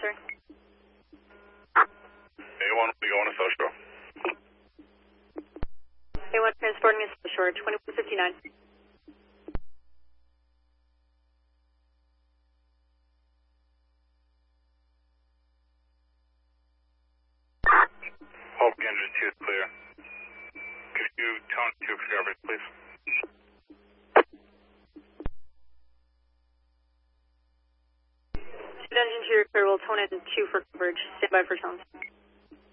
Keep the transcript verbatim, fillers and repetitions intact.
sir. A one will be going to South Shore. A one transporting to South Shore, twenty-one fifty-nine. Hope engine two is clear. Could you tone two for coverage, please? Engine two clear, will tone in two for coverage. Stand by for tones.